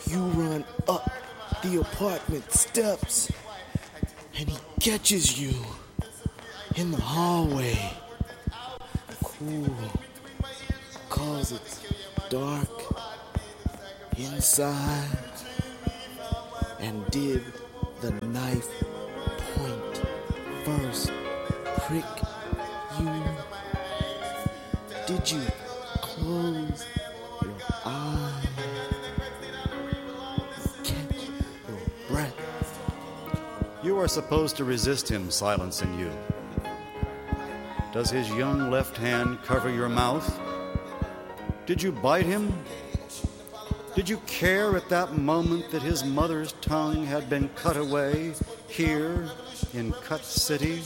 You run up the apartment steps, and he catches you in the hallway. Cool, 'cause it's dark inside. And did the knife point first prick you? Did you close your eyes? Catch your breath. You are supposed to resist him silencing you. Does his young left hand cover your mouth? Did you bite him? Did you care at that moment that his mother's tongue had been cut away here in Cut City?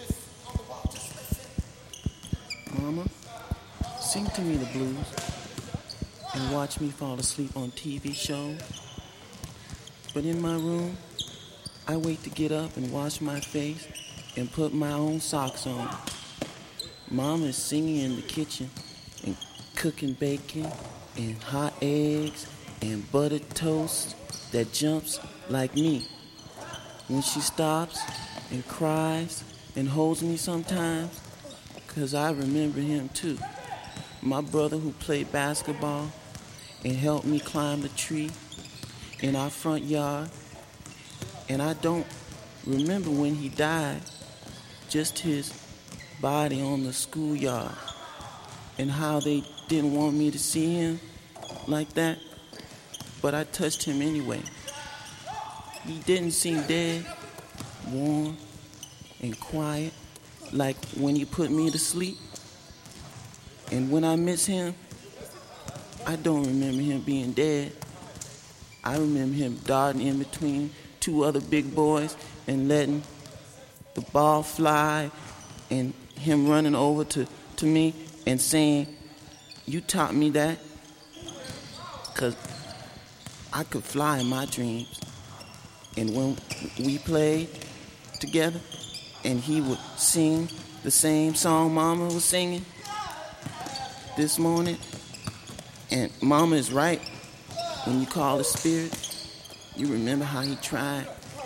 Mama, sing to me the blues and watch me fall asleep on TV shows. But in my room, I wait to get up and wash my face and put my own socks on. Mama is singing in the kitchen and cooking bacon and hot eggs and buttered toast that jumps like me. When she stops and cries and holds me sometimes, 'cause I remember him too. My brother who played basketball and helped me climb the tree in our front yard. And I don't remember when he died, just his body on the schoolyard and how they didn't want me to see him like that. But I touched him anyway. He didn't seem dead, warm and quiet, like when he put me to sleep. And when I miss him, I don't remember him being dead. I remember him darting in between two other big boys and letting the ball fly, and him running over to me and saying, "You taught me that," 'cause I could fly in my dreams. And when we played together and he would sing the same song Mama was singing this morning, and Mama is right, when you call the spirit, you remember how he tried,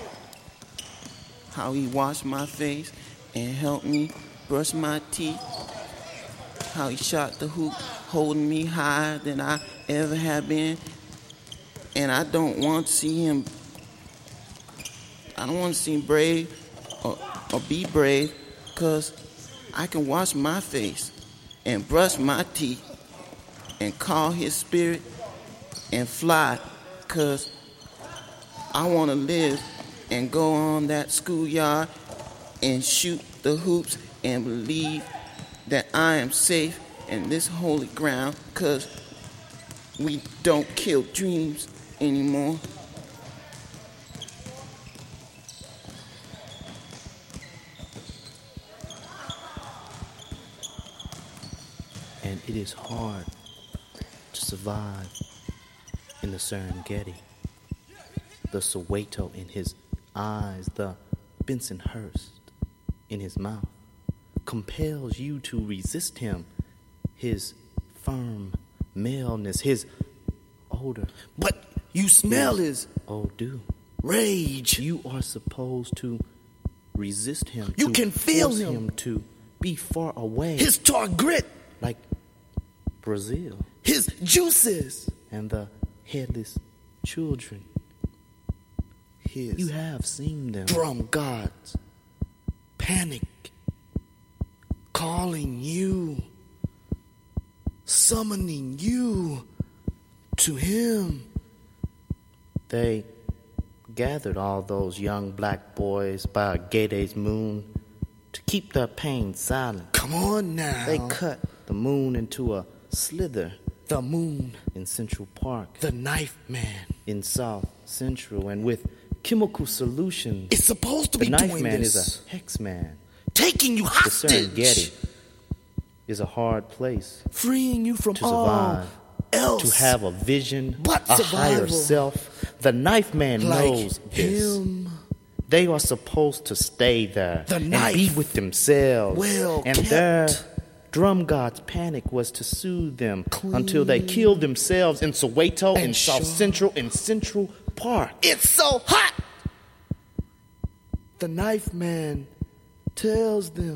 how he washed my face and helped me brush my teeth, how he shot the hoop holding me higher than I ever have been. And I don't want to see him, I don't want to see him brave or be brave, 'cause I can wash my face and brush my teeth and call his spirit and fly, 'cause I want to live and go on that schoolyard and shoot the hoops and believe that I am safe in this holy ground, 'cause we don't kill dreams anymore. And it is hard to survive in the Serengeti. The Soweto in his eyes, the Bensonhurst in his mouth, compels you to resist him, his firm maleness, his odor. But you smell his odor. Rage. You are supposed to resist him. You can feel him to be far away. His tar grit. Like Brazil. His juices. And the headless children. You have seen them. Drum gods. Panic. Calling you. Summoning you to him. They gathered all those young black boys by a gay day's moon to keep their pain silent. Come on now. They cut the moon into a slither. The moon in Central Park. The knife man in South Central. And with chemical solutions, it's supposed to be doing this. The knife man is a hex man. Taking you hostage. The Serengeti is a hard place. Freeing you from to survive. Else. To have a vision, but a higher self. The knife man knows this. They are supposed to stay there and be with themselves and their Drum God's panic was to soothe them until they killed themselves in Soweto, in South Central, in Central Park. It's so hot! The knife man tells them